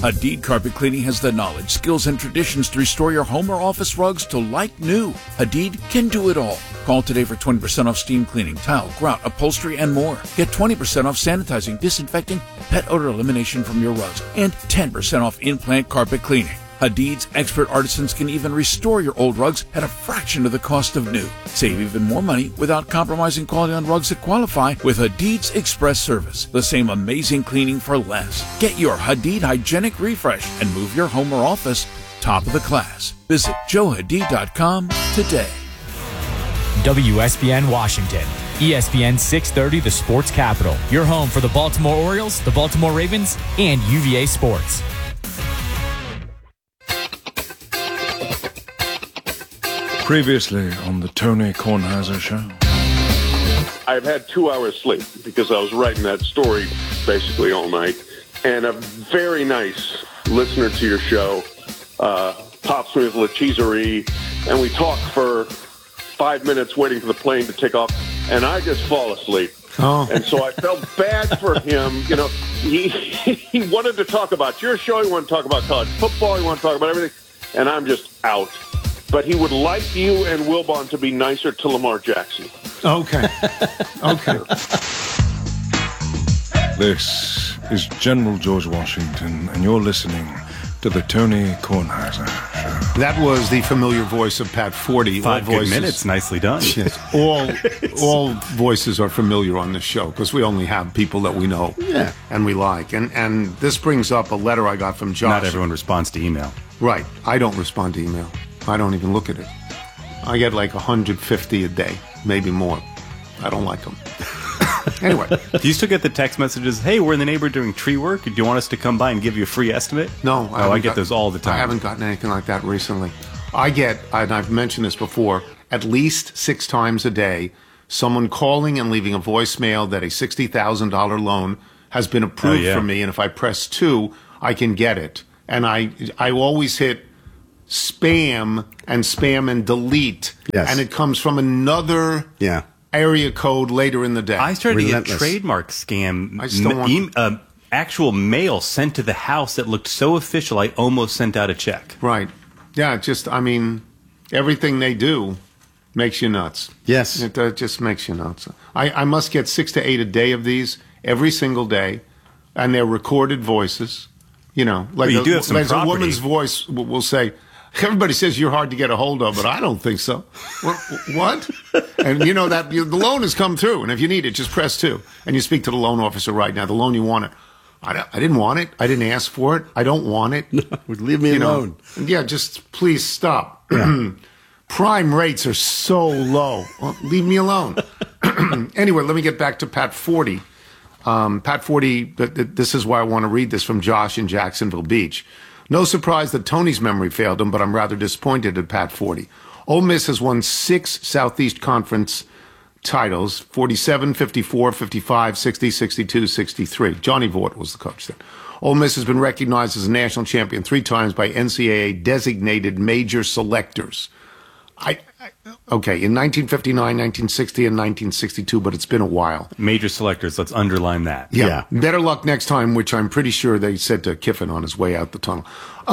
Hadid Carpet Cleaning has the knowledge, skills, and traditions to restore your home or office rugs to like new. Hadid can do it all. Call today for 20% off steam cleaning, tile, grout, upholstery, and more. Get 20% off sanitizing, disinfecting, pet odor elimination from your rugs, and 10% off in-plant carpet cleaning. Hadid's expert artisans can even restore your old rugs at a fraction of the cost of new. Save even more money without compromising quality on rugs that qualify with Hadid's Express service. The same amazing cleaning for less. Get your Hadid Hygienic Refresh and move your home or office top of the class. Visit joehadid.com today. WSBN Washington. ESPN 630, the Sports Capital. Your home for the Baltimore Orioles, the Baltimore Ravens, and UVA Sports. Previously on the Tony Kornheiser Show. I've had 2 hours sleep because I was writing that story basically all night. And a very nice listener to your show pops me with La Cheeserie, and we talk for 5 minutes waiting for the plane to take off, and I just fall asleep. Oh. And so I felt bad for him. You know, he wanted to talk about your show. He wanted to talk about college football. He wanted to talk about everything. And I'm just out. But he would like you and Wilbon to be nicer to Lamar Jackson. Okay. Okay. This is General George Washington, and you're listening to the Tony Kornheiser Show. That was the familiar voice of Pat Forty. 5 good minutes. Nicely done. Yes. All voices are familiar on this show because we only have people that we know and we like. And this brings up a letter I got from Josh. Not everyone responds to email. Right. I don't respond to email. I don't even look at it. I get like 150 a day, maybe more. I don't like them. Anyway. Do you still get the text messages, hey, we're in the neighborhood doing tree work. Do you want us to come by and give you a free estimate? No. I get those all the time. I haven't gotten anything like that recently. I get, and I've mentioned this before, at least 6 times a day, someone calling and leaving a voicemail that a $60,000 loan has been approved for me, and if I press 2, I can get it. And I always hit spam and delete, and it comes from another area code later in the day. I started to get a trademark scam. I still want actual mail sent to the house that looked so official, I almost sent out a check. Right. Yeah, everything they do makes you nuts. Yes. It just makes you nuts. I must get 6 to 8 a day of these every single day, and they're recorded voices. You know, like you do have some a property. woman's voice will say, everybody says you're hard to get a hold of, but I don't think so. What? And you know that the loan has come through, and if you need it, just press 2. And you speak to the loan officer right now. The loan you want it. I didn't want it. I didn't ask for it. I don't want it. Leave me alone. Yeah, just please stop. Yeah. Prime rates are so low. Well, leave me alone. Anyway, let me get back to Pat Forty. Pat Forty, this is why I want to read this from Josh in Jacksonville Beach. No surprise that Tony's memory failed him, but I'm rather disappointed at Pat Forty. Ole Miss has won 6 Southeast Conference titles, 47, 54, 55, 60, 62, 63. Johnny Vaught was the coach then. Ole Miss has been recognized as a national champion 3 times by NCAA designated major selectors. Okay, in 1959, 1960, and 1962, but it's been a while. Major selectors, let's underline that. Yeah. Better luck next time, which I'm pretty sure they said to Kiffin on his way out the tunnel.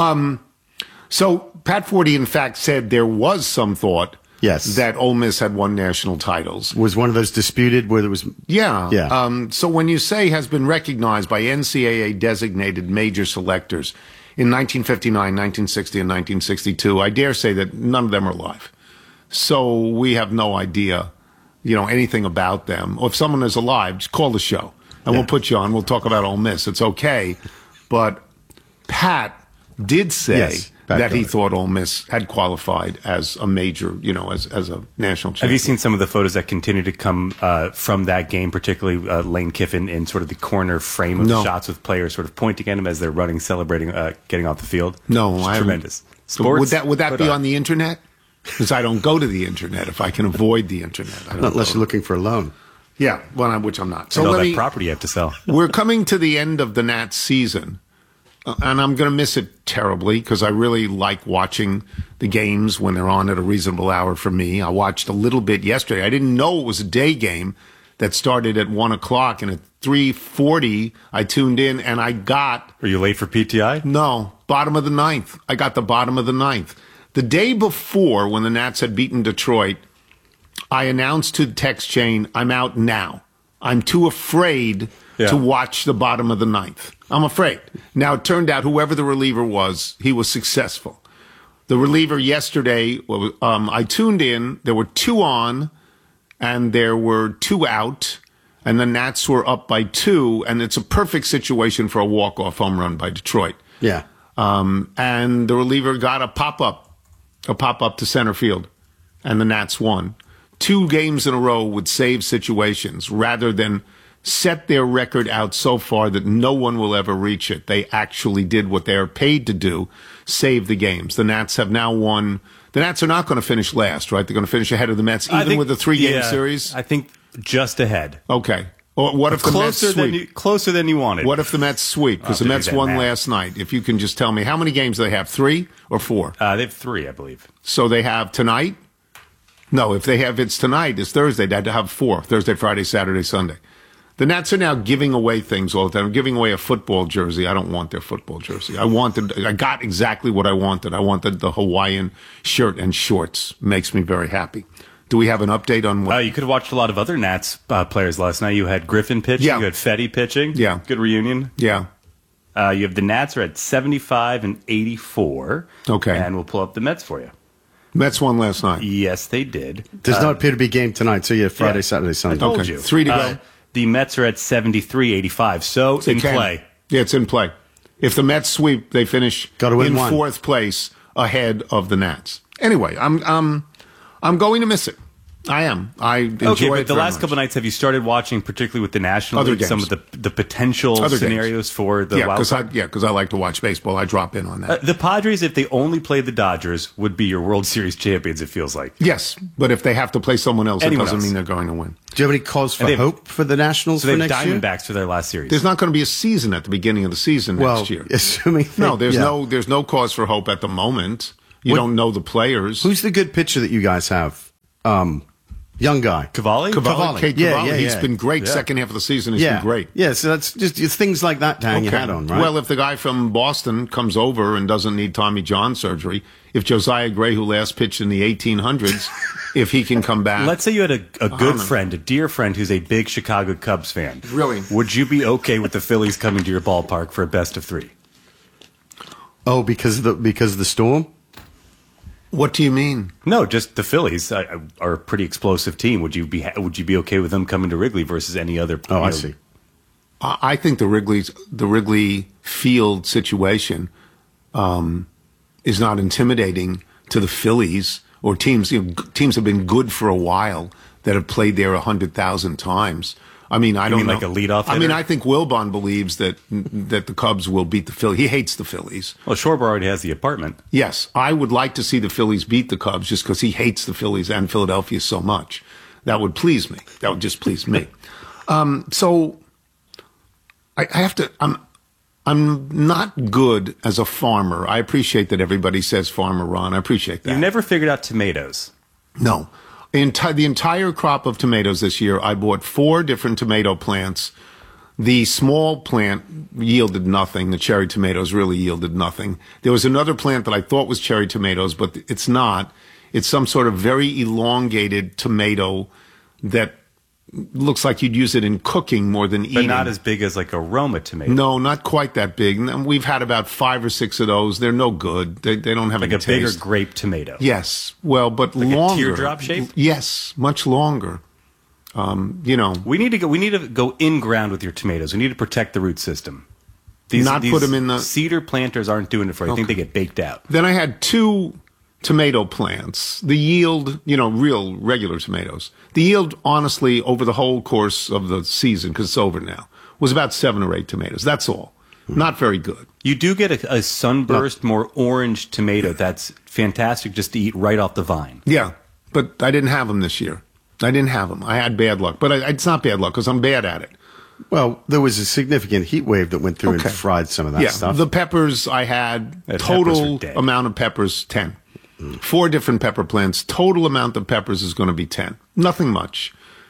So Pat Forty, in fact, said there was some thought that Ole Miss had won national titles. Was one of those disputed where there was... Yeah. So when you say has been recognized by NCAA designated major selectors in 1959, 1960, and 1962, I dare say that none of them are alive. So we have no idea, anything about them. Or if someone is alive, just call the show. And we'll put you on. We'll talk about Ole Miss. It's okay. But Pat did say that he thought Ole Miss had qualified as a major, as a national champion. Have you seen some of the photos that continue to come from that game, particularly Lane Kiffin in sort of the corner frame of the shots with players sort of pointing at him as they're running, celebrating, getting off the field? No, it's tremendous. Sports, would that be on the internet? Because I don't go to the internet if I can avoid the internet. Unless you're looking for a loan. Yeah, which I'm not. So all that property you have to sell. We're coming to the end of the Nats season, and I'm going to miss it terribly because I really like watching the games when they're on at a reasonable hour for me. I watched a little bit yesterday. I didn't know it was a day game that started at 1 o'clock, and at 3:40 I tuned in, and I got Were you late for PTI? no bottom of the ninth. I got the bottom of the ninth. The day before, when the Nats had beaten Detroit, I announced to the text chain, "I'm out now. I'm too afraid to watch the bottom of the ninth. I'm afraid." Now, it turned out whoever the reliever was, he was successful. The reliever yesterday, I tuned in. There were 2 on, and there were 2 out, and the Nats were up by 2, and it's a perfect situation for a walk-off home run by Detroit. Yeah. And the reliever got a pop-up to center field, and the Nats won. 2 games in a row would save situations rather than set their record out so far that no one will ever reach it. They actually did what they are paid to do, save the games. The Nats have now won. The Nats are not going to finish last, right? They're going to finish ahead of the Mets, even with a 3-game series? I think just ahead. Okay. Or what if the Mets sweep? Closer than you wanted. What if the Mets sweep? Because the Mets won last night. If you can just tell me, how many games do they have? 3 or 4? They have 3, I believe. So they have tonight? No, if it's tonight, it's Thursday. They had to have 4. Thursday, Friday, Saturday, Sunday. The Nats are now giving away things all the time. Giving away a football jersey. I don't want their football jersey. I got exactly what I wanted. I wanted the Hawaiian shirt and shorts. Makes me very happy. Do we have an update on what? You could have watched a lot of other Nats players last night. You had Griffin pitching. Yeah. You had Fetty pitching. Yeah. Good reunion. Yeah. You have the Nats are at 75 and 84. Okay. And we'll pull up the Mets for you. Mets won last night. Yes, they did. Does not appear to be a game tonight, so Friday, Saturday, I Sunday. told Okay. you. 3 to go. The Mets are at 73-85, so in play. Yeah, it's in play. If the Mets sweep, they finish Gotta win in one. 4th place ahead of the Nats. Anyway, I'm going to miss it. I am. I enjoy Okay, it but the very last much. couple of nights, have you started watching, particularly with the National Other League, some games. of the potential Other scenarios games. for the wild card? because I like to watch baseball. I drop in on that. The Padres, if they only played the Dodgers, would be your World Series champions, it feels like. Yes, but if they have to play someone else, Anyone it doesn't else. mean they're going to win. Do you have any cause for And they've- hope for the Nationals So for they have next year? Diamondbacks for their last series. There's not going to be a season at the beginning of the season next year. Assuming No, there's yeah. there's no cause for hope at the moment. You don't know the players. Who's the good pitcher that you guys have? Young guy. Cavalli? Kate Yeah, Cavalli. yeah, He's yeah. been great. Yeah. Second half of the season, he's Yeah, been great. Yeah, so that's just it's things like that to hang your hat on, right? Well, if the guy from Boston comes over and doesn't need Tommy John surgery, if Josiah Gray, who last pitched in the 1800s, if he can come back. Let's say you had a good friend, a dear friend who's a big Chicago Cubs fan. Really? Would you be okay with the Phillies coming to your ballpark for a best of 3? Oh, because of the storm? What do you mean? No, just the Phillies are a pretty explosive team. Would you be okay with them coming to Wrigley versus any other? Oh, I see. I think the Wrigley Field situation is not intimidating to the Phillies or teams. Teams have been good for a while that have played there 100,000 times. I mean, I don't mean know. like a leadoff I mean, hitter? I think Wilbon believes that the Cubs will beat the Phillies. He hates the Phillies. Well, Schwarber already has the apartment. Yes, I would like to see the Phillies beat the Cubs just because he hates the Phillies and Philadelphia so much. That would please me. That would just please me. So I have to. I'm not good as a farmer. I appreciate that everybody says Farmer Ron. I appreciate that. You've never figured out tomatoes. No. The entire crop of tomatoes this year, I bought 4 different tomato plants. The small plant yielded nothing. The cherry tomatoes really yielded nothing. There was another plant that I thought was cherry tomatoes, but it's not. It's some sort of very elongated tomato that looks like you'd use it in cooking more than But eating. not as big as like a Roma tomato. No, not quite that big. And we've had about 5 or 6 of those. They're no good. They don't have Like any a bigger taste. grape tomato. Yes. Well, but Like a longer. teardrop shape? Yes, much longer. We need to go in ground with your tomatoes. We need to protect the root system. Not put 'em in the- cedar planters aren't doing it for you. I think they get baked out. Then I had 2 tomato plants. The yield, real regular tomatoes. The yield, honestly, over the whole course of the season, because it's over now, was about 7 or 8 tomatoes. That's all. Not very good. You do get a sunburst, more orange tomato. That's fantastic just to eat right off the vine. Yeah, but I didn't have them this year. I didn't have them. I had bad luck. But it's not bad luck because I'm bad at it. Well, there was a significant heat wave that went through Okay. and fried some of that Yeah, stuff. the peppers I had, The peppers total are dead. amount of peppers, 10. 4 different pepper plants. Total amount of peppers is going to be 10. Nothing much.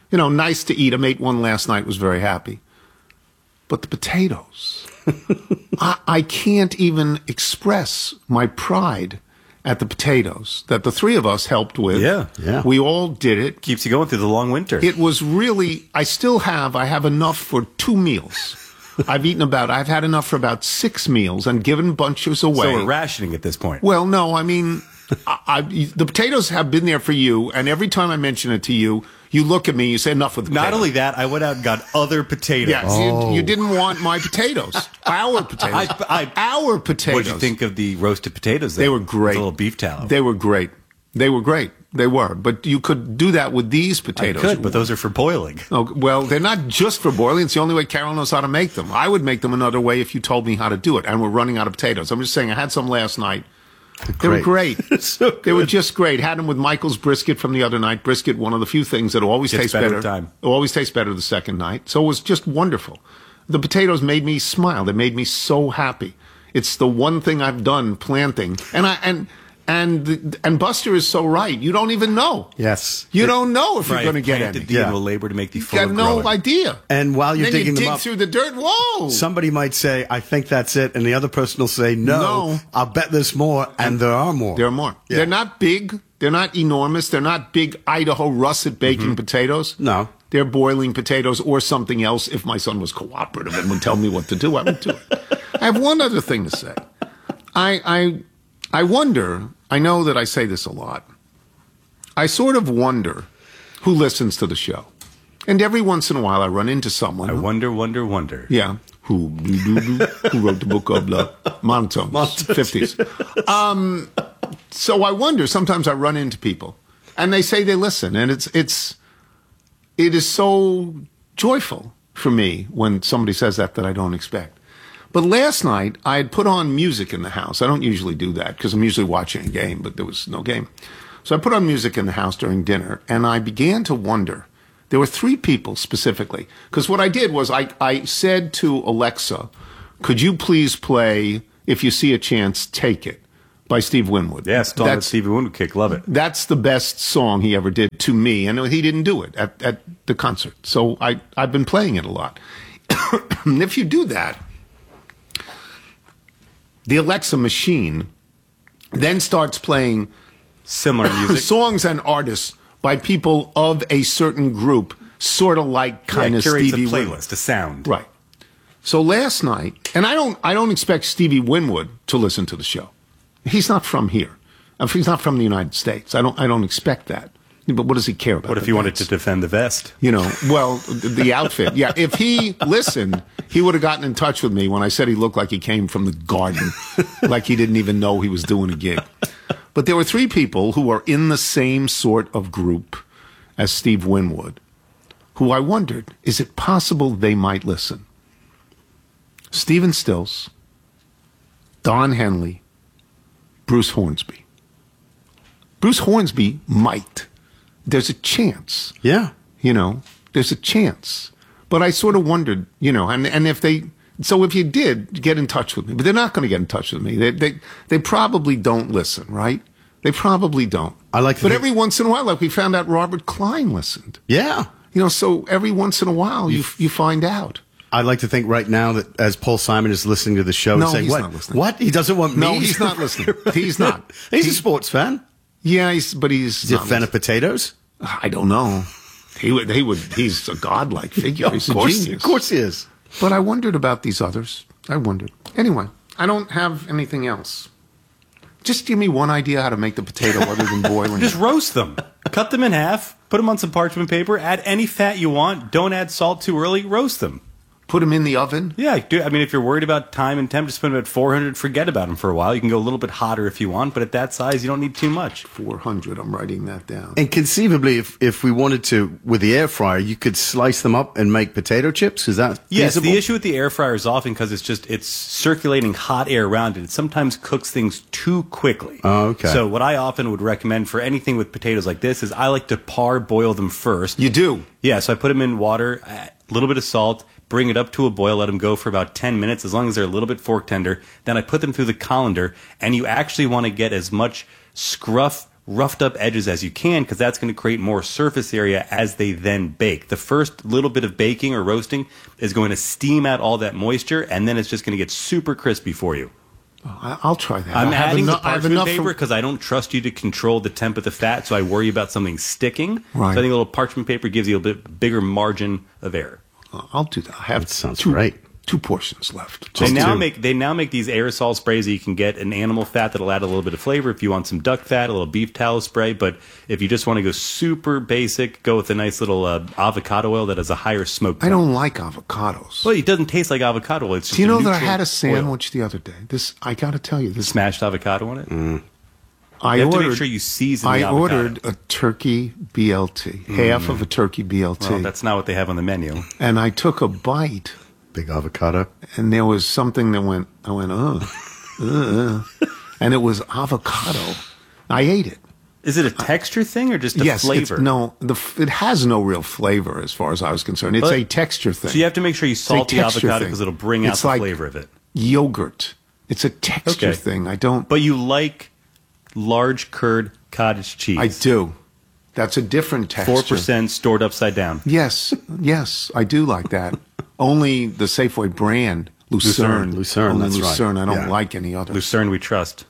nice to eat. I ate one last night, was very happy. But the potatoes, I can't even express my pride at the potatoes that the three of us helped with. Yeah. We all did it. Keeps you going through the long winter. It was really, I have enough for 2 meals. I've had enough for about 6 meals and given bunches away. So we're rationing at this point. Well, no, I mean, the potatoes have been there for you, and every time I mention it to you, you look at me, you say, enough with the potatoes. Not only that, I went out and got other potatoes. Yeah, you didn't want my potatoes. Our potatoes. Our potatoes. What did you think of the roasted potatoes? They were great. With a little beef tallow. They were great. They were. But you could do that with these potatoes. I could, but those are for boiling. Oh, well, they're not just for boiling. It's the only way Carol knows how to make them. I would make them another way if you told me how to do it. And we're running out of potatoes. I'm just saying, I had some last night. They were great. So they were just great. Had them with Michael's brisket from the other night. Brisket, one of the few things that always tastes better. It always tastes better the second night. So it was just wonderful. The potatoes made me smile. They made me so happy. It's the one thing I've done planting. And Buster is so right. You don't even know. Yes. You don't know if you're going to get any. You will labor to make the You got no idea. And while you're digging them dig up through the dirt, whoa! Somebody might say, I think that's it. And the other person will say, no. I'll bet there's more. And there are more. There are more. Yeah. They're not big. They're not enormous. They're not big Idaho russet baking potatoes. No. They're boiling potatoes or something else. If my son was cooperative and would tell me what to do, I would do it. I have one other thing to say. I wonder, I know that I say this a lot, I sort of wonder who listens to the show. And every once in a while I run into someone. I wonder. Yeah. Who wrote the book of the monotones, 50s. So I wonder, sometimes I run into people and they say they listen, and it is so joyful for me when somebody says that I don't expect. But last night, I had put on music in the house. I don't usually do that because I'm usually watching a game, but there was no game. So I put on music in the house during dinner, and I began to wonder. There were 3 people specifically. Because what I did was I said to Alexa, could you please play If You See a Chance, Take It by Steve Winwood. Yes, yeah, Stevie Winwood kick. Love it. That's the best song he ever did to me, and he didn't do it at the concert. So I've been playing it a lot. And if you do that, the Alexa machine then starts playing similar music, songs and artists by people of a certain group, sort of like kind of Stevie Winwood. Winwood. A sound. Right. So last night, and I don't expect Stevie Winwood to listen to the show. He's not from here. He's not from the United States. I don't expect that. But what does he care about? What if he wanted to defend the vest? Well, the outfit. Yeah, if he listened, he would have gotten in touch with me when I said he looked like he came from the garden, like he didn't even know he was doing a gig. But there were 3 people who are in the same sort of group as Steve Winwood, who I wondered, is it possible they might listen? Stephen Stills, Don Henley, Bruce Hornsby. Bruce Hornsby might. There's a chance. Yeah. There's a chance. But I sort of wondered, and if they, so if you did, get in touch with me. But they're not going to get in touch with me. They probably don't listen, right? They probably don't. But every once in a while, like we found out Robert Klein listened. Yeah. So every once in a while, you find out. I'd like to think right now that as Paul Simon is listening to the show, no, he's saying, he's what? Not listening. What? He doesn't want me? No, he's not listening. He's not. He's a sports fan. Yeah, but he's Is he a fan of potatoes? I don't know. He would. He's a godlike figure. He's a genius. Of course he is. But I wondered about these others. I wondered. Anyway, I don't have anything else. Just give me one idea how to make the potato other than boiling. Just roast them. Cut them in half. Put them on some parchment paper. Add any fat you want. Don't add salt too early. Roast them. Put them in the oven? Yeah, if you're worried about time and temp, just put them at 400. Forget about them for a while. You can go a little bit hotter if you want, but at that size, you don't need too much. 400, I'm writing that down. And conceivably, if we wanted to, with the air fryer, you could slice them up and make potato chips? Is that yes, feasible? The issue with the air fryer is often because it's circulating hot air around it. It sometimes cooks things too quickly. Oh, okay. So what I often would recommend for anything with potatoes like this is I like to parboil them first. You do? Yeah, so I put them in water, a little bit of salt, bring it up to a boil, let them go for about 10 minutes, as long as they're a little bit fork tender. Then I put them through the colander, and you actually want to get as much scruff roughed up edges as you can, because that's going to create more surface area as they then bake. The first little bit of baking or roasting is going to steam out all that moisture, and then it's just going to get super crispy for you. I'll try that. I'm adding the parchment paper because I don't trust you to control the temp of the fat, so I worry about something sticking. Right. So I think a little parchment paper gives you a bit bigger margin of error. I'll do that. I have That sounds great. 2 portions left. They now make these aerosol sprays that you can get an animal fat that'll add a little bit of flavor if you want some duck fat, a little beef tallow spray. But if you just want to go super basic, go with a nice little avocado oil that has a higher smoke. I don't like avocados. Well, it doesn't taste like avocado oil. It's just Do you know that I neutral had a oil. sandwich the other day? I got to tell you, this Smashed avocado on it. I have to ordered. make sure you season the I avocado. ordered a turkey BLT, half of a turkey BLT, Well, that's not what they have on the menu. and I took a bite, Big avocado. and there was something that went. I went, and it was avocado. I ate it. Is it a texture thing or just a Yes, flavor? it has no real flavor as far as I was concerned. It's But- a texture thing. So you have to make sure you salt the texture avocado thing. because it'll bring out It's the like flavor of it. Yogurt. It's a texture Okay. thing. I don't. But you like large curd cottage cheese. I do. That's a different texture. 4% stored upside down. Yes, I do like that. Only the Safeway brand, Lucerne. Lucerne, Only that's right. Lucerne. I don't Yeah. like any other. Lucerne, we trust.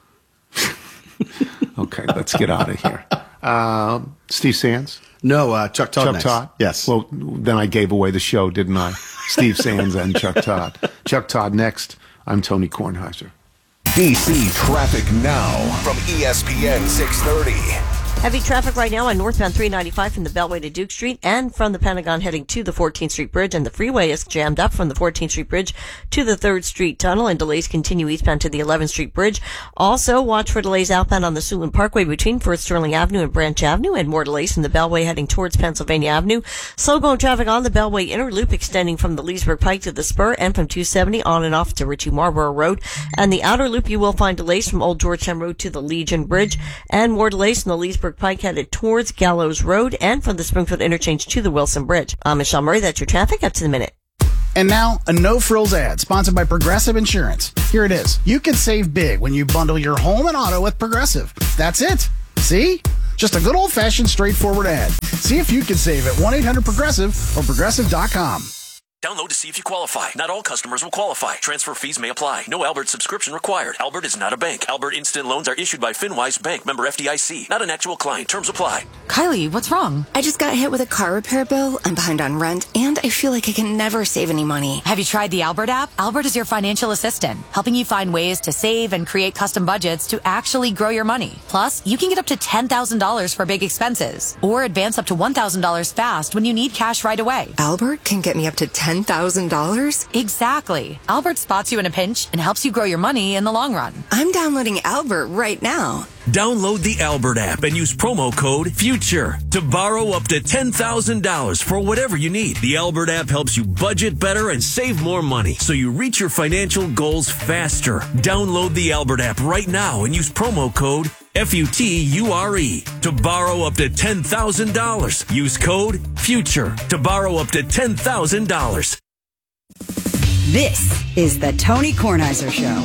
Okay, let's get out of here. Steve Sands? No, Chuck Todd. Chuck next. Todd? Yes. Well, then I gave away the show, didn't I? Steve Sands and Chuck Todd. Chuck Todd next. I'm Tony Kornheiser. DC traffic now from ESPN 630. Heavy traffic right now on northbound 395 from the Beltway to Duke Street and from the Pentagon heading to the 14th Street Bridge, and the freeway is jammed up from the 14th Street Bridge to the 3rd Street Tunnel, and delays continue eastbound to the 11th Street Bridge. Also, watch for delays outbound on the Siouxland Parkway between First Sterling Avenue and Branch Avenue, and more delays from the Beltway heading towards Pennsylvania Avenue. Slow going traffic on the Beltway inner loop extending from the Leesburg Pike to the Spur and from 270 on and off to Ritchie Marlborough Road. And the outer loop, you will find delays from Old Georgetown Road to the Legion Bridge, and more delays from the Leesburg Pike headed towards Gallows Road and from the Springfield interchange to the Wilson Bridge. I'm Michelle Murray. That's your traffic up to the minute. And now, a no-frills ad sponsored by Progressive Insurance. Here it is. You can save big when you bundle your home and auto with Progressive. That's it. See? Just a good old-fashioned straightforward ad. See if you can save at 1-800-PROGRESSIVE or Progressive.com. Download to see if you qualify. Not all customers will qualify. Transfer fees may apply. No Albert subscription required. Albert is not a bank. Albert Instant Loans are issued by FinWise Bank, member FDIC. Not an actual client. Terms apply. Kylie, what's wrong? I just got hit with a car repair bill. I'm behind on rent, and I feel like I can never save any money. Have you tried the Albert app? Albert is your financial assistant, helping you find ways to save and create custom budgets to actually grow your money. Plus, you can get up to $10,000 for big expenses, or advance up to $1,000 fast when you need cash right away. Albert can get me up to $10,000? Exactly. Albert spots you in a pinch and helps you grow your money in the long run. I'm downloading Albert right now. Download the Albert app and use promo code FUTURE to borrow up to $10,000 for whatever you need. The Albert app helps you budget better and save more money so you reach your financial goals faster. Download the Albert app right now and use promo code FUTURE to borrow up to $10,000. Use code FUTURE to borrow up to $10,000. This is the Tony Kornheiser Show.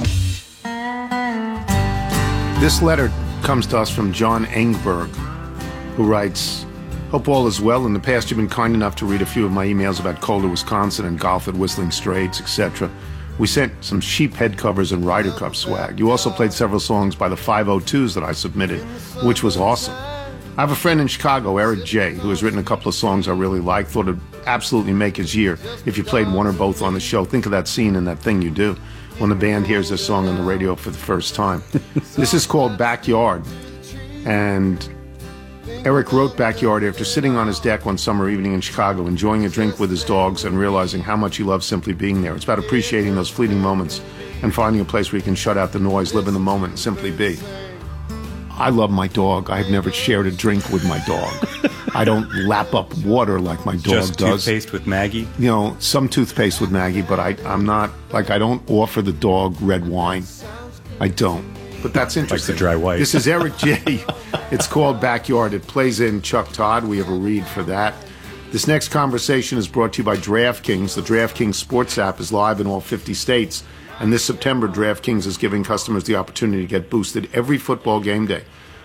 This letter comes to us from John Engberg, who writes, "Hope all is well. In the past, you've been kind enough to read a few of my emails about Calder, Wisconsin and golf at Whistling Straits, etc. We sent some sheep head covers and Ryder Cup swag. You also played several songs by the 502s that I submitted, which was awesome. I have a friend in Chicago, Eric J., who has written a couple of songs I really like. Thought it'd absolutely make his year if you played one or both on the show. Think of that scene in That Thing You Do when the band hears this song on the radio for the first time. This is called Backyard. And Eric wrote Backyard after sitting on his deck one summer evening in Chicago, enjoying a drink with his dogs and realizing how much he loves simply being there. It's about appreciating those fleeting moments and finding a place where you can shut out the noise, live in the moment, and simply be. I love my dog. I've never shared a drink with my dog. I don't lap up water like my dog Just does. toothpaste with Maggie? You know, some toothpaste with Maggie, but I'm not, like, I don't offer the dog red wine. I don't. But that's interesting. Like the dry white. This is Eric J. It's called Backyard. It plays in Chuck Todd. We have a read for that. This next conversation is brought to you by DraftKings. The DraftKings sports app is live in all 50 states. And this September, DraftKings is giving customers the opportunity to get boosted every football game day.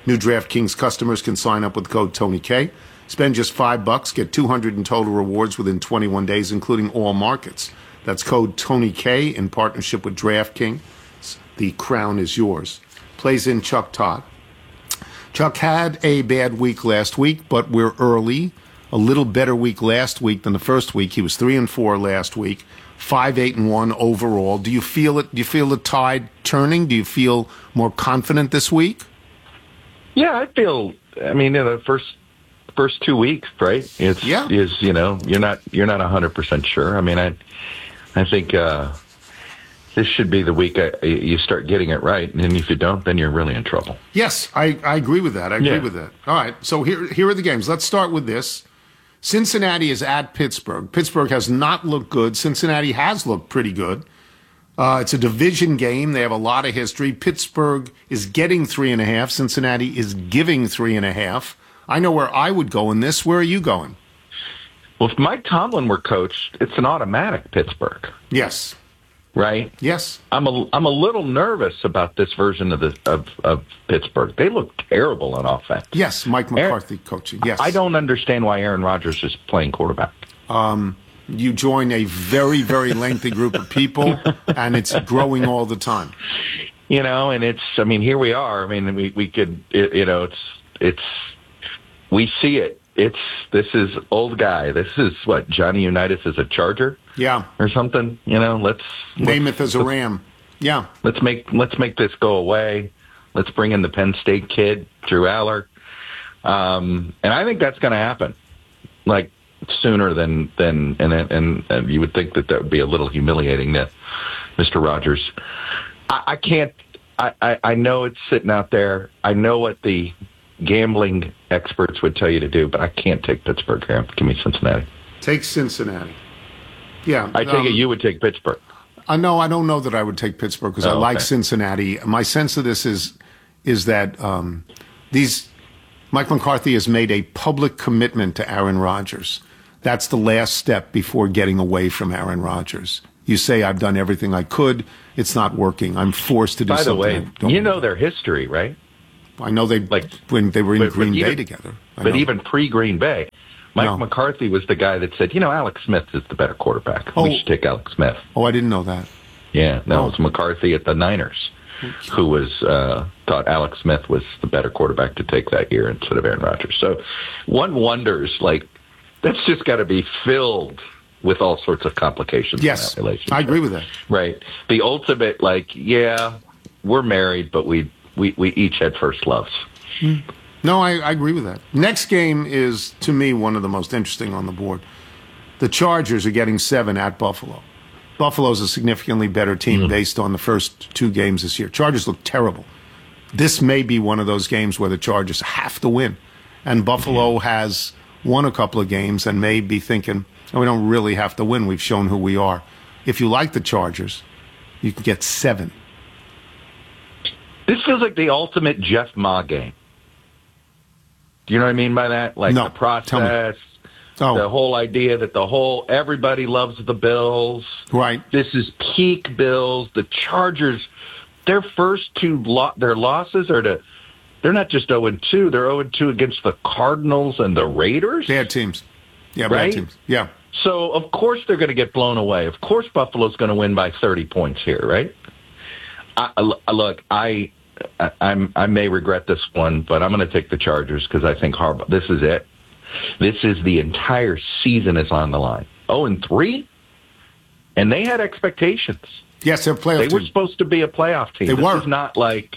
New DraftKings customers can sign up with code TonyK. Spend just $5, get $200 in total rewards within 21 days, including all markets. That's code TonyK in partnership with DraftKings. The crown is yours. Plays in Chuck Todd. Chuck had a bad week last week, but we're early. A little better week last week than the first week. He was 3-4 last week, 5-8-1 overall. Do you feel it? Do you feel the tide turning? Do you feel more confident this week? Yeah, I feel. I mean, in the first 2 weeks, right? Is you're not 100% sure. I mean, I think this should be the week you start getting it right, and if you don't, then you're really in trouble. Yes, I agree with that. I agree with that. All right, so here are the games. Let's start with this. Cincinnati is at Pittsburgh. Pittsburgh has not looked good. Cincinnati has looked pretty good. It's a division game. They have a lot of history. Pittsburgh is getting 3.5. Cincinnati is giving 3.5. I know where I would go in this. Where are you going? Well, if Mike Tomlin were coach, it's an automatic Pittsburgh. Yes. Right? Yes. I'm a little nervous about this version of Pittsburgh. They look terrible on offense. Yes, Mike McCarthy coaching. Yes. I don't understand why Aaron Rodgers is playing quarterback. You join a very, very lengthy group of people, and it's growing all the time. You know, and here we are. I mean, we could, we see it. This is old guy. This is what, Johnny Unitas is a Charger? Yeah. Or something, let's Namath as a Ram. Yeah. Let's make this go away. Let's bring in the Penn State kid, Drew Aller. And I think that's going to happen. Like, sooner than and you would think that would be a little humiliating to Mr. Rodgers. I can't. I know it's sitting out there. I know what the gambling experts would tell you to do, but I can't take Pittsburgh here. Give me Cincinnati. Take Cincinnati. Yeah. I take it you would take Pittsburgh. No, I don't know that I would take Pittsburgh because I like Cincinnati. My sense of this is that Mike McCarthy has made a public commitment to Aaron Rodgers. That's the last step before getting away from Aaron Rodgers. You say, I've done everything I could. It's not working. I'm forced to do something. By the way, you know their history, right? I know when they were in Green Bay together. But even pre-Green Bay, Mike McCarthy was the guy that said, Alex Smith is the better quarterback. We should take Alex Smith. Oh, I didn't know that. Yeah, it was McCarthy at the Niners who was thought Alex Smith was the better quarterback to take that year instead of Aaron Rodgers. So one wonders, that's just got to be filled with all sorts of complications. Yes, in that relationship. I agree with that. Right. The ultimate, we're married, but we each had first loves. No, I agree with that. Next game is, to me, one of the most interesting on the board. The Chargers are getting 7 at Buffalo. Buffalo's a significantly better team based on the first 2 games this year. Chargers look terrible. This may be one of those games where the Chargers have to win. And Buffalo has won a couple of games and may be thinking, we don't really have to win. We've shown who we are. If you like the Chargers, you can get 7. This feels like the ultimate Jeff Ma game. Do you know what I mean by that? The process, the whole idea that everybody loves the Bills. Right. This is peak Bills. The Chargers, their first 2 their losses are they're not just 0-2, they're 0-2 against the Cardinals and the Raiders. Bad teams. Yeah, right? Bad teams. Yeah. So, of course, they're going to get blown away. Of course, Buffalo's going to win by 30 points here, right? I may regret this one, but I'm going to take the Chargers because I think this is it. This is the entire season is on the line. 0-3? And they had expectations. Yes, they're a playoff team. They were supposed to be a playoff team. They were. This is not like,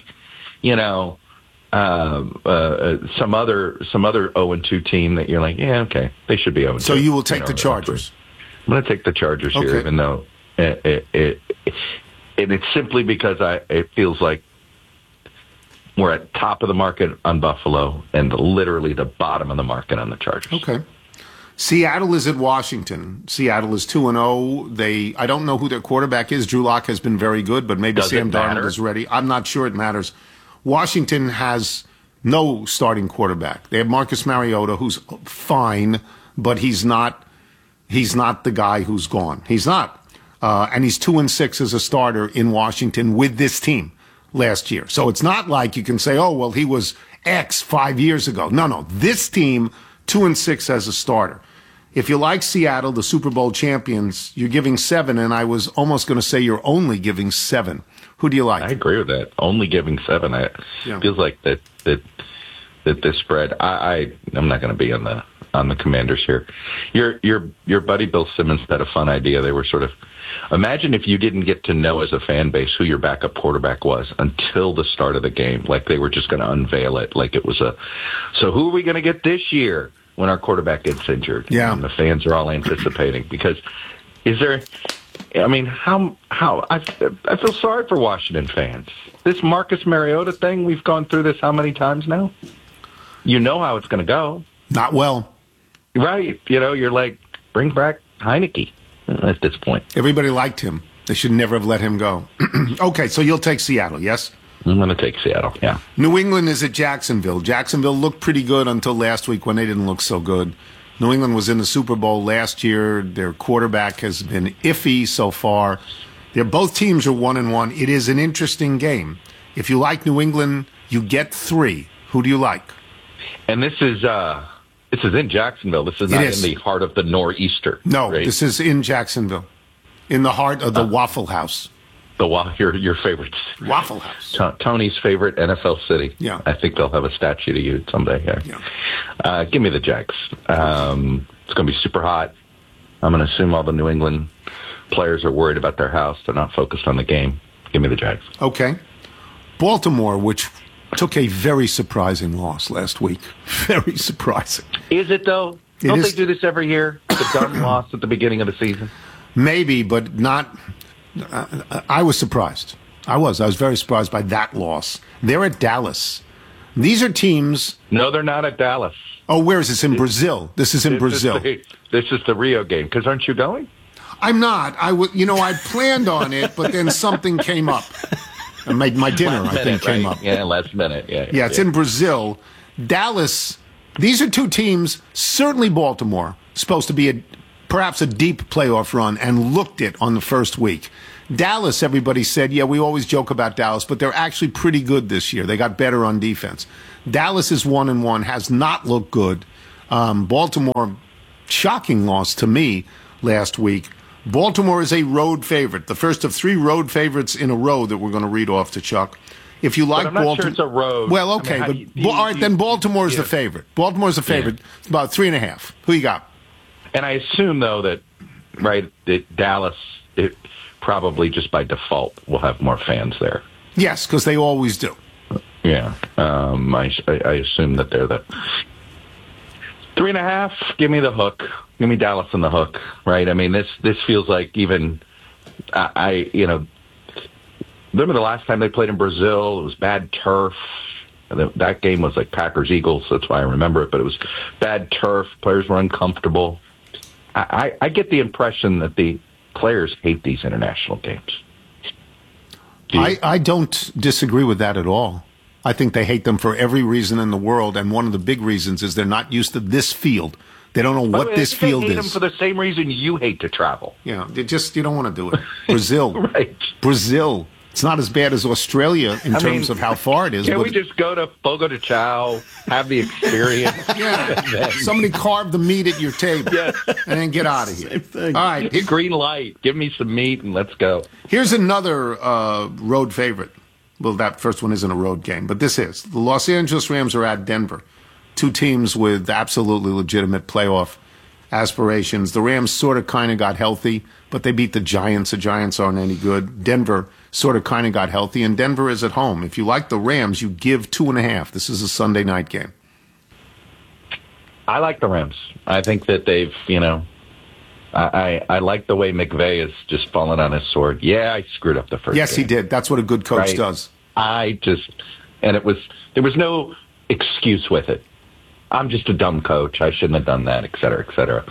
some other 0-2 team that you're like, yeah, okay, they should be 0-2. So you will take the Chargers? I'm going to take the Chargers here, even though and it's simply because it feels like we're at top of the market on Buffalo and literally the bottom of the market on the Chargers. Okay. Seattle is at Washington. Seattle is 2-0. I don't know who their quarterback is. Drew Lock has been very good, but maybe Sam Darnold is ready. I'm not sure it matters. Washington has no starting quarterback. They have Marcus Mariota, who's fine, but he's not the guy who's gone. He's not. And he's 2-6 as a starter in Washington with this team last year. So it's not like you can say, he was X 5 years ago. No. This team, 2-6 as a starter. If you like Seattle, the Super Bowl champions, you're giving 7, and I was almost going to say you're only giving 7. Who do you like? I agree with that. Only giving 7. Feels like that this spread. I'm not going to be on the Commanders here. Your buddy Bill Simmons had a fun idea. They were sort of, imagine if you didn't get to know as a fan base who your backup quarterback was until the start of the game. Like they were just going to unveil it. Like it was so who are we going to get this year when our quarterback gets injured? Yeah. And the fans are all anticipating because how I feel sorry for Washington fans. This Marcus Mariota thing, we've gone through this how many times now? You know how it's going to go. Not well. Right. You're like, bring back Heineke at this point. Everybody liked him. They should never have let him go. Okay, so you'll take Seattle, yes? I'm going to take Seattle, yeah. New England is at Jacksonville. Jacksonville looked pretty good until last week when they didn't look so good. New England was in the Super Bowl last year. Their quarterback has been iffy so far. Both teams are 1-1. It is an interesting game. If you like New England, you get 3. Who do you like? And this is in Jacksonville. This is not in the heart of the nor'easter. No, right? This is in Jacksonville, in the heart of the Waffle House. Your favorite Waffle House. Tony's favorite NFL city. Yeah, I think they'll have a statue to you someday. Yeah. Give me the Jags. It's going to be super hot. I'm going to assume all the New England players are worried about their house. They're not focused on the game. Give me the Jags. Okay. Baltimore, which took a very surprising loss last week. Very surprising. Is it, though? Don't they do this every year? The dumb loss at the beginning of the season? Maybe, but not. I was surprised. I was very surprised by that loss. They're at Dallas. These are teams. No, they're not at Dallas. Oh, where is this? In Brazil. This is in Brazil. This is the Rio game. Because aren't you going? I'm not. I planned on it, but then something came up. My dinner, I think, came up. Yeah, last minute. Yeah, it's in Brazil. Dallas. These are two teams. Certainly, Baltimore supposed to be perhaps a deep playoff run, and looked it on the first week. Dallas, everybody said, yeah, we always joke about Dallas, but they're actually pretty good this year. They got better on defense. Dallas is 1-1, has not looked good. Baltimore, shocking loss to me last week. Baltimore is a road favorite, the first of 3 road favorites in a row that we're going to read off to Chuck. If you like Baltimore, sure it's a road. Well, okay, all right, then Baltimore's the favorite. Baltimore's the favorite. It's about 3.5. Who you got? And I assume, though, that Dallas, it probably just by default will have more fans there. Yes, because they always do. Yeah. I assume that they're the 3.5. Give me the hook. Give me Dallas in the hook, right? I mean, this feels like even, remember the last time they played in Brazil, it was bad turf. That game was like Packers-Eagles, that's why I remember it, but it was bad turf. Players were uncomfortable. I get the impression that the players hate these international games. I don't disagree with that at all. I think they hate them for every reason in the world, and one of the big reasons is they're not used to this field. They don't know what this field is. They hate them for the same reason you hate to travel. Yeah, you don't want to do it. Brazil. Right. Brazil. It's not as bad as Australia in terms of how far it is. Can we just go to Fogo de Chao, have the experience? Yeah. Somebody carve the meat at your table and then get out of here. Same thing. All right. Green light. Give me some meat and let's go. Here's another road favorite. Well, that first one isn't a road game, but this is. The Los Angeles Rams are at Denver. 2 teams with absolutely legitimate playoff aspirations. The Rams sort of kind of got healthy, but they beat the Giants. The Giants aren't any good. Denver sort of kind of got healthy, and Denver is at home. If you like the Rams, you give 2.5. This is a Sunday night game. I like the Rams. I think that they've, I like the way McVay has just fallen on his sword. Yeah, I screwed up the first Yes, game. he did. That's what a good coach does. There was no excuse with it. I'm just a dumb coach. I shouldn't have done that, et cetera, et cetera.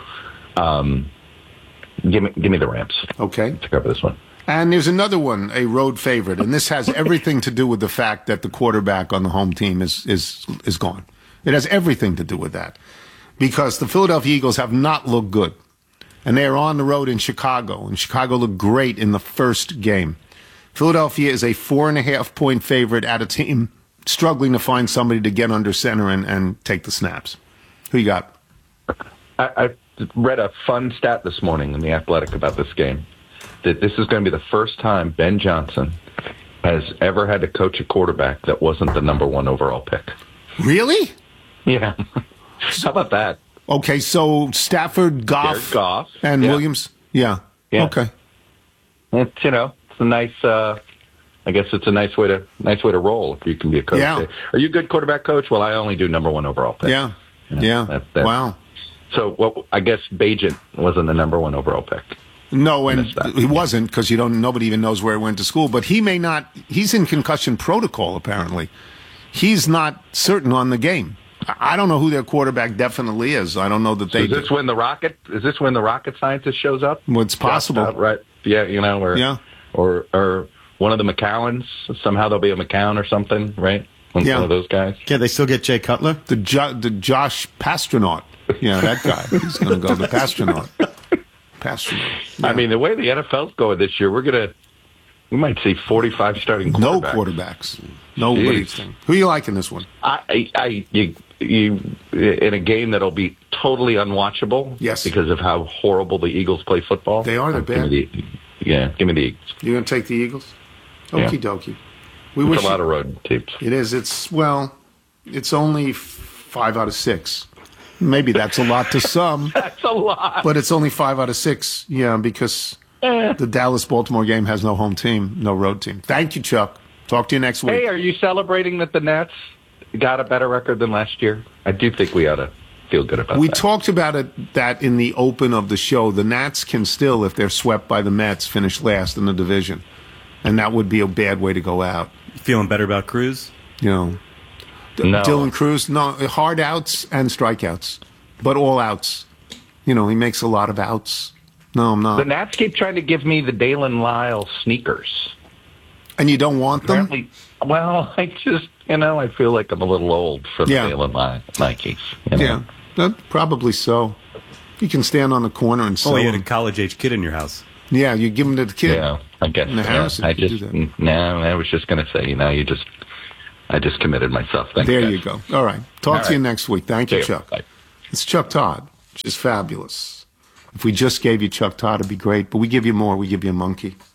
Give me the Rams. Okay. To cover this one. And there's another one, a road favorite, and this has everything to do with the fact that the quarterback on the home team is gone. It has everything to do with that. Because the Philadelphia Eagles have not looked good. And they are on the road in Chicago, and Chicago looked great in the first game. Philadelphia is a 4.5-point favorite at a team struggling to find somebody to get under center and take the snaps. Who you got? I read a fun stat this morning in The Athletic about this game, that this is going to be the first time Ben Johnson has ever had to coach a quarterback that wasn't the number 1 overall pick. Really? Yeah. How about that? Okay, so Stafford, Goff, and Williams. Yeah. Okay. It's it's a nice. I guess it's a nice way to roll if you can be a coach. Yeah. Are you a good quarterback coach? Well, I only do number 1 overall pick. Yeah. Wow. So I guess Bagent wasn't the number 1 overall pick. No, and he wasn't, because nobody even knows where he went to school. But he may not. He's in concussion protocol apparently. He's not certain on the game. I don't know who their quarterback definitely is. I don't know that they. Is this when the rocket scientist shows up? Well, it's possible, right? Yeah, or one of the McCowans. Somehow there'll be a McCown or something, right? One of those guys. Can they still get Jay Cutler? The Josh Pastronaut. Yeah, that guy. He's going to go the Pastronaut. Yeah. I mean, the way the NFL's going this year, we might see 45 starting quarterbacks. No quarterbacks. Nobody's thing. Who you like in this one? You in a game that'll be totally unwatchable. Yes. Because of how horrible the Eagles play football. They're bad. Give me the Eagles. You're going to take the Eagles? Okie dokie. It's a lot of road teams. It is. It's only 5 out of 6. Maybe that's a lot to some. That's a lot. But it's only 5 out of 6. Yeah, because the Dallas-Baltimore game has no home team, no road team. Thank you, Chuck. Talk to you next week. Hey, are you celebrating that the Nats got a better record than last year? I do think we ought to feel good about that. We talked about that in the open of the show. The Nats can still, if they're swept by the Mets, finish last in the division. And that would be a bad way to go out. Feeling better about Cruz? No. Dylan Cruz, no, hard outs and strikeouts, but all outs. He makes a lot of outs. No, I'm not. The Nats keep trying to give me the Dalen Lyle sneakers. And you don't want them? Apparently, well, I just, I feel like I'm a little old for the Dalen Lyle Nikes. Yeah, probably so. You can stand on the corner and sell you had them. a college-age kid in your house. Yeah, you give them to the kid. Yeah, I guess. I was just going to say, I just committed myself. Thanks, there guys. you go. All right. Talk to you next week. Thank you, Chuck. Bye. It's Chuck Todd, which is fabulous. If we just gave you Chuck Todd, it'd be great. But we give you more. We give you a monkey.